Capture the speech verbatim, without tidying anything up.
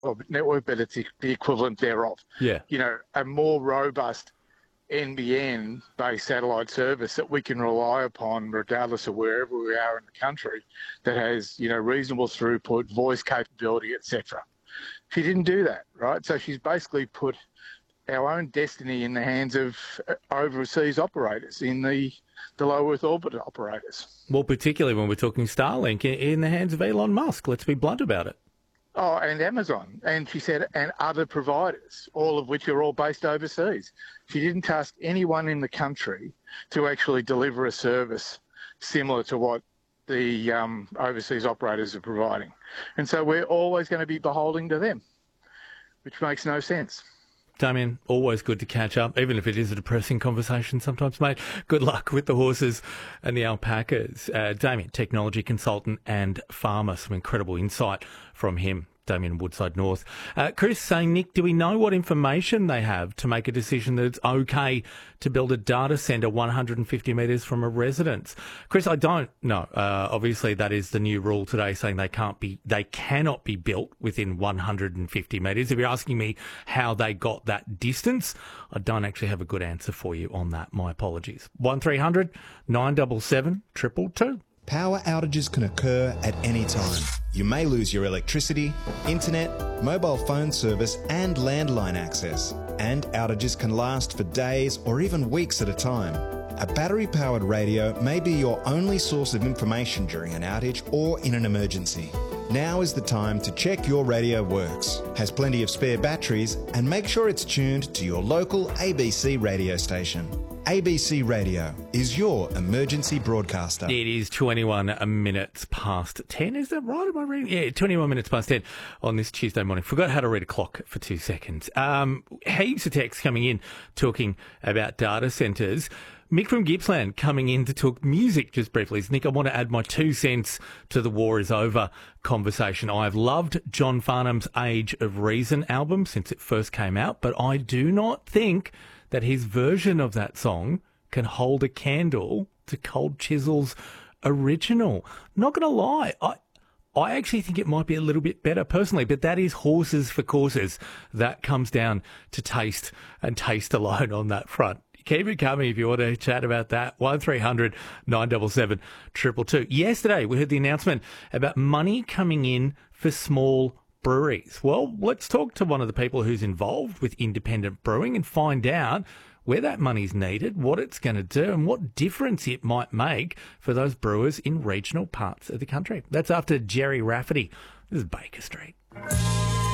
network, but it's the equivalent thereof. Yeah. You know, a more robust N B N-based satellite service that we can rely upon regardless of wherever we are in the country that has, you know, reasonable throughput, voice capability, et cetera. She didn't do that, right? So she's basically put our own destiny in the hands of overseas operators, in the, the low Earth orbit operators. Well, particularly when we're talking Starlink, in the hands of Elon Musk. Let's be blunt about it. Oh, and Amazon. And she said, and other providers, all of which are all based overseas. She didn't task anyone in the country to actually deliver a service similar to what the um, overseas operators are providing. And so we're always going to be beholden to them, which makes no sense. Damien, always good to catch up, even if it is a depressing conversation sometimes, mate. Good luck with the horses and the alpacas. Uh, Damien, technology consultant and farmer, some incredible insight from him. Damien Woodside North. Uh, Chris saying, Nick, do we know what information they have to make a decision that it's okay to build a data centre one hundred fifty metres from a residence? Chris, I don't know. Uh, obviously, that is the new rule today, saying they can't be, they cannot be built within one hundred fifty metres. If you're asking me how they got that distance, I don't actually have a good answer for you on that. My apologies. one three hundred nine seven seven, two two two. Power outages can occur at any time. You may lose your electricity, internet, mobile phone service and landline access. And outages can last for days or even weeks at a time. A battery-powered radio may be your only source of information during an outage or in an emergency. Now is the time to check your radio works, has plenty of spare batteries, and make sure it's tuned to your local A B C radio station. A B C Radio is your emergency broadcaster. It is twenty-one minutes past ten. Is that right? Am I reading? Yeah, twenty-one minutes past ten on this Tuesday morning. Forgot how to read a clock for two seconds. Um, heaps of texts coming in talking about data centres. Mick from Gippsland coming in to talk music just briefly. Nick, I want to add my two cents to the war is over conversation. I've loved John Farnham's Age of Reason album since it first came out, but I do not think that his version of that song can hold a candle to Cold Chisel's original. Not going to lie, I I actually think it might be a little bit better personally, but that is horses for courses. That comes down to taste and taste alone on that front. Keep it coming if you want to chat about that. one three hundred nine seven seven, two two two. Yesterday, we heard the announcement about money coming in for small breweries. Well, let's talk to one of the people who's involved with independent brewing and find out where that money's needed, what it's going to do, and what difference it might make for those brewers in regional parts of the country. That's after Jerry Rafferty. This is Baker Street.